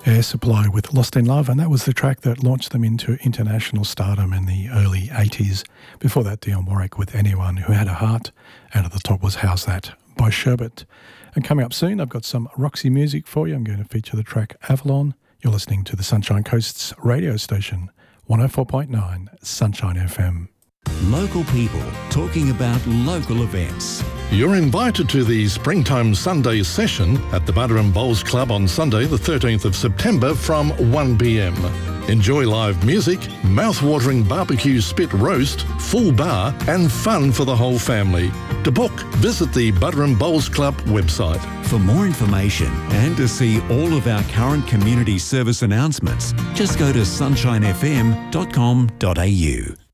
Air Supply with Lost in Love, and that was the track that launched them into international stardom in the early 80s. Before that, Dionne Warwick with Anyone Who Had a Heart, and at the top was How's That by Sherbet. And coming up soon, I've got some Roxy music for you. I'm going to feature the track Avalon. You're listening to the Sunshine Coast's radio station, 104.9 Sunshine FM. Local people talking about local events. You're invited to the Springtime Sunday session at the Butter and Bowls Club on Sunday the 13th of September from 1pm. Enjoy live music, mouth-watering barbecue spit roast, full bar and fun for the whole family. To book, visit the Butter and Bowls Club website. For more information and to see all of our current community service announcements, just go to sunshinefm.com.au.